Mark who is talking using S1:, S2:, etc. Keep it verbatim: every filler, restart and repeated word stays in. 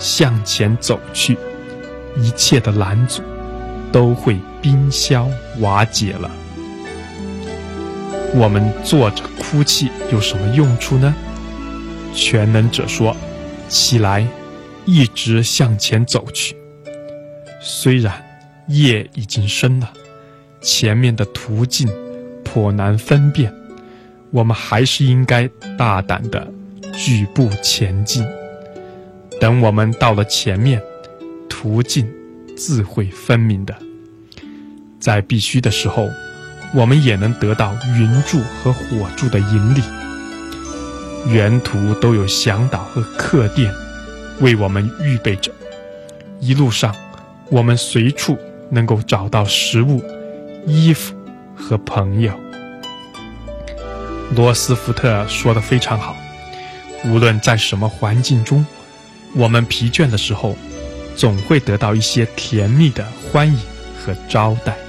S1: 向前走去，一切的拦阻都会冰消瓦解了。我们坐着哭泣有什么用处呢？全能者说，起来，一直向前走去。虽然夜已经深了，前面的途径颇难分辨，我们还是应该大胆地举步前进。等我们到了前面，途径自会分明的。在必须的时候，我们也能得到云柱和火柱的引领。沿途都有向导和客店为我们预备着，一路上我们随处能够找到食物、衣服和朋友。罗斯福特说得非常好，无论在什么环境中，我们疲倦的时候，总会得到一些甜蜜的欢迎和招待。